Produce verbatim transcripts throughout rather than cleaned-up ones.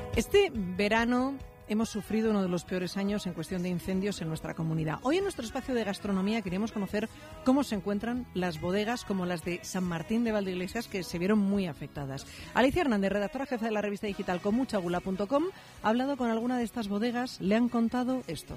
Este verano hemos sufrido uno de los peores años en cuestión de incendios en nuestra comunidad. Hoy en nuestro espacio de gastronomía queríamos conocer cómo se encuentran las bodegas como las de San Martín de Valdeiglesias, que se vieron muy afectadas. Alicia Hernández, redactora jefe de la revista digital comuchagula punto com, ha hablado con alguna de estas bodegas, le han contado esto.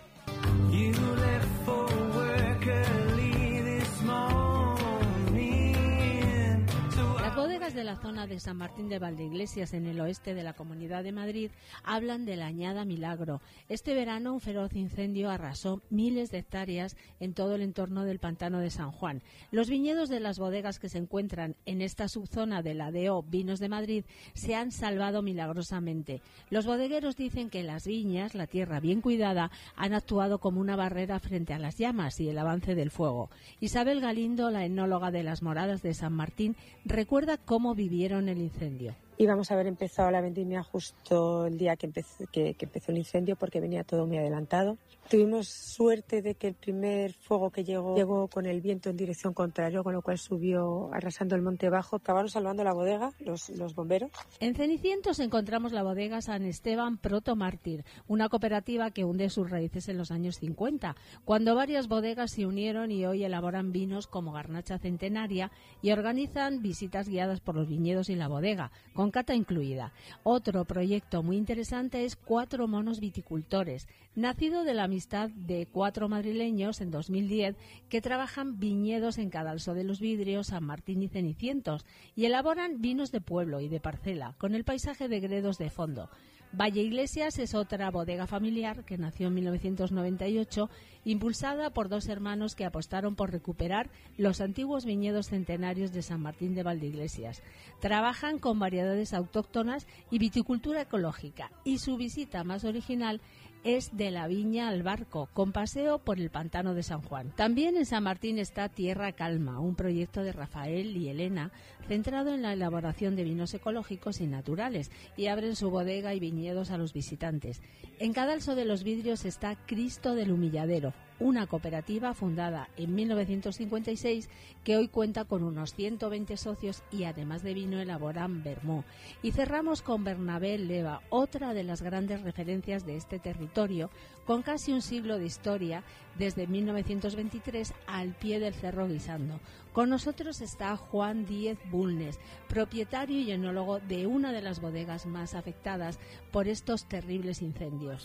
Las bodegas de la zona de San Martín de Valdeiglesias, en el oeste de la Comunidad de Madrid, hablan de la Añada Milagro. Este verano un feroz incendio arrasó miles de hectáreas en todo el entorno del pantano de San Juan. Los viñedos de las bodegas que se encuentran en esta subzona de la D O Vinos de Madrid se han salvado milagrosamente. Los bodegueros dicen que las viñas, la tierra bien cuidada, han actuado como una barrera frente a las llamas y el avance del fuego. Isabel Galindo, la enóloga de las Moradas de San Martín, recuerda cómo vivieron el incendio. Íbamos a haber empezado la vendimia justo el día que empezó, que, que empezó el incendio, porque venía todo muy adelantado. Tuvimos suerte de que el primer fuego que llegó llegó con el viento en dirección contraria, con lo cual subió arrasando el monte bajo. Acabaron salvando la bodega los, los bomberos. En Cenicientos encontramos la bodega San Esteban Proto Mártir, una cooperativa que hunde sus raíces en los años cincuenta, cuando varias bodegas se unieron y hoy elaboran vinos como Garnacha Centenaria y organizan visitas guiadas por los viñedos y la bodega, con cata incluida. Otro proyecto muy interesante es Cuatro Monos Viticultores, nacido de la amistad de cuatro madrileños en dos mil diez que trabajan viñedos en Cadalso de los Vidrios, San Martín y Cenicientos y elaboran vinos de pueblo y de parcela, con el paisaje de Gredos de fondo. Valdeiglesias es otra bodega familiar que nació en mil novecientos noventa y ocho, impulsada por dos hermanos que apostaron por recuperar los antiguos viñedos centenarios de San Martín de Valdeiglesias. Trabajan con variedades autóctonas y viticultura ecológica, y su visita más original es de la viña al barco, con paseo por el pantano de San Juan. También en San Martín está Tierra Calma, un proyecto de Rafael y Elena centrado en la elaboración de vinos ecológicos y naturales, y abren su bodega y viñedos a los visitantes. En Cadalso de los Vidrios está Cristo del Humilladero, una cooperativa fundada en mil novecientos cincuenta y seis que hoy cuenta con unos ciento veinte socios y además de vino elaboran vermú. Y cerramos con Bernabé Leva, otra de las grandes referencias de este territorio, con casi un siglo de historia, desde mil novecientos veintitrés al pie del Cerro Guisando. Con nosotros está Juan Díez Bulnes, propietario y enólogo de una de las bodegas más afectadas por estos terribles incendios.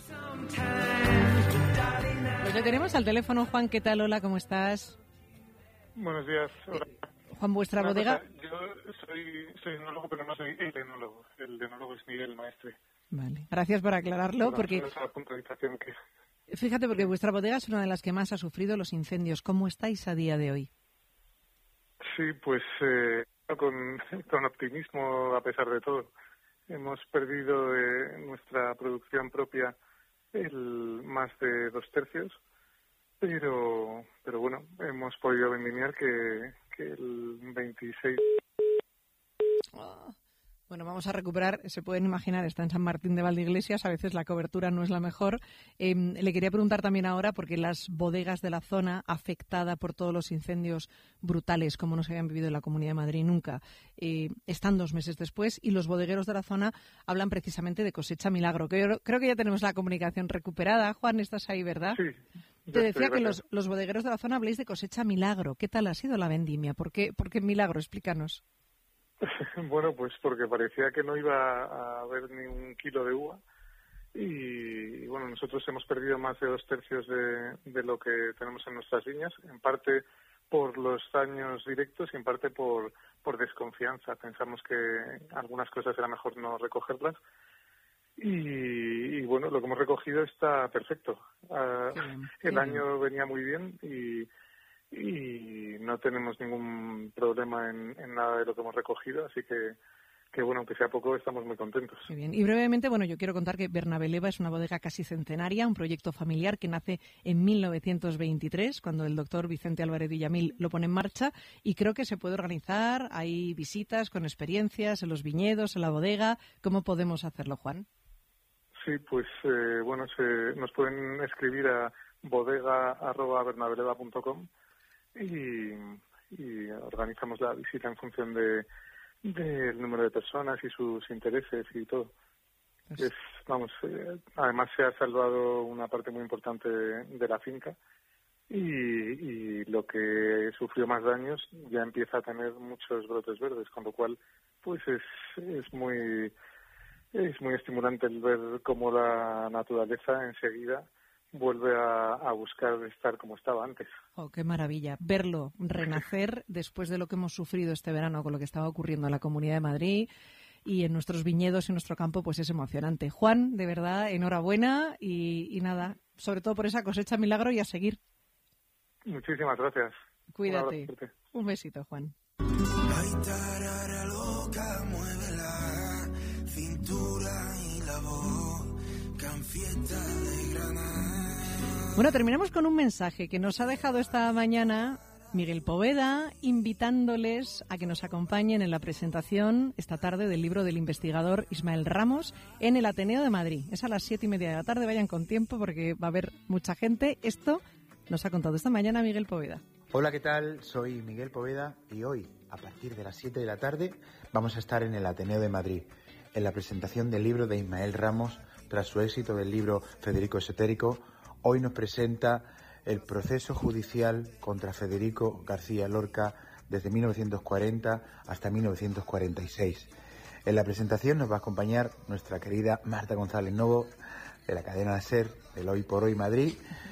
Pues le tenemos al teléfono. Juan, ¿qué tal? Hola, ¿cómo estás? Buenos días. Hola. Eh, Juan, vuestra Una bodega... cosa, yo soy, soy enólogo, pero no soy el enólogo. El enólogo es Miguel Maestre. Vale, gracias por aclararlo, porque... La puntualización que... Fíjate, porque vuestra bodega es una de las que más ha sufrido los incendios. ¿Cómo estáis a día de hoy? Sí, pues eh, con, con optimismo a pesar de todo. Hemos perdido eh, nuestra producción propia el más de dos tercios, pero pero bueno, hemos podido vendimiar que, que el veintiséis... Oh. Bueno, vamos a recuperar, se pueden imaginar, está en San Martín de Valdeiglesias, a veces la cobertura no es la mejor. Eh, le quería preguntar también ahora, porque las bodegas de la zona afectada por todos los incendios brutales, como no se habían vivido en la Comunidad de Madrid nunca, eh, están dos meses después, y los bodegueros de la zona hablan precisamente de cosecha milagro. Creo, creo que ya tenemos la comunicación recuperada. Juan, estás ahí, ¿verdad? Sí. Te decía que los, los bodegueros de la zona habléis de cosecha milagro. ¿Qué tal ha sido la vendimia? ¿Por qué, por qué milagro? Explícanos. Bueno, pues porque parecía que no iba a haber ni un kilo de uva y, y bueno, nosotros hemos perdido más de dos tercios de, de lo que tenemos en nuestras viñas, en parte por los daños directos y en parte por, por desconfianza. Pensamos que algunas cosas era mejor no recogerlas y, y bueno, lo que hemos recogido está perfecto. Uh, bien, el bien. año venía muy bien y y no tenemos ningún problema en, en nada de lo que hemos recogido, así que, que bueno, aunque sea poco, estamos muy contentos. Muy bien. Y brevemente, bueno, yo quiero contar que Bernabé Leva es una bodega casi centenaria, un proyecto familiar que nace en mil novecientos veintitrés, cuando el doctor Vicente Álvarez Villamil lo pone en marcha, y creo que se puede organizar, hay visitas con experiencias en los viñedos, en la bodega. ¿Cómo podemos hacerlo, Juan? Sí, pues eh, bueno, se, nos pueden escribir a bodega arroba bernabeleva punto com y, y organizamos la visita en función de del número de personas y sus intereses y todo. Pues... Es, vamos, eh, además se ha salvado una parte muy importante de, de la finca y, y lo que sufrió más daños ya empieza a tener muchos brotes verdes, con lo cual pues es, es muy es muy estimulante el ver cómo la naturaleza enseguida vuelve a, a buscar estar como estaba antes. Oh, qué maravilla. Verlo renacer después de lo que hemos sufrido este verano con lo que estaba ocurriendo en la Comunidad de Madrid y en nuestros viñedos y en nuestro campo, pues es emocionante. Juan, de verdad, enhorabuena y, y nada, sobre todo por esa cosecha milagro y a seguir. Muchísimas gracias. Cuídate. Un, Un besito, Juan. Ay, tarara loca, mueve la cintura y la boca en fiesta de Granada. Bueno, terminamos con un mensaje que nos ha dejado esta mañana Miguel Poveda, invitándoles a que nos acompañen en la presentación esta tarde del libro del investigador Ismael Ramos en el Ateneo de Madrid. Es a las siete y media de la tarde, vayan con tiempo porque va a haber mucha gente. Esto nos ha contado esta mañana Miguel Poveda. Hola, ¿qué tal? Soy Miguel Poveda y hoy, a partir de las siete de la tarde, vamos a estar en el Ateneo de Madrid, en la presentación del libro de Ismael Ramos, tras su éxito del libro Federico Esotérico. Hoy nos presenta el proceso judicial contra Federico García Lorca desde mil novecientos cuarenta hasta mil novecientos cuarenta y seis. En la presentación nos va a acompañar nuestra querida Marta González Novo, de la cadena SER, del Hoy por Hoy Madrid,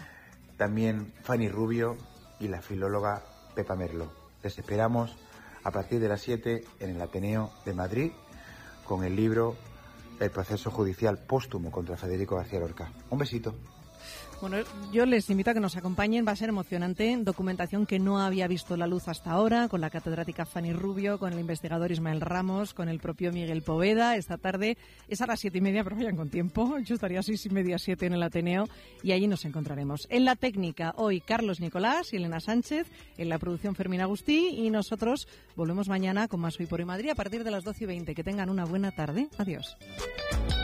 también Fanny Rubio y la filóloga Pepa Merlo. Les esperamos a partir de las siete en el Ateneo de Madrid con el libro El proceso judicial póstumo contra Federico García Lorca. Un besito. Bueno, yo les invito a que nos acompañen, va a ser emocionante, documentación que no había visto la luz hasta ahora, con la catedrática Fanny Rubio, con el investigador Ismael Ramos, con el propio Miguel Poveda. Esta tarde es a las siete y media, pero vayan con tiempo, yo estaría a seis y media, siete en el Ateneo, y allí nos encontraremos. En la técnica, hoy Carlos Nicolás y Elena Sánchez, en la producción Fermín Agustí, y nosotros volvemos mañana con más Hoy por Hoy Madrid a partir de las doce y veinte. Que tengan una buena tarde. Adiós.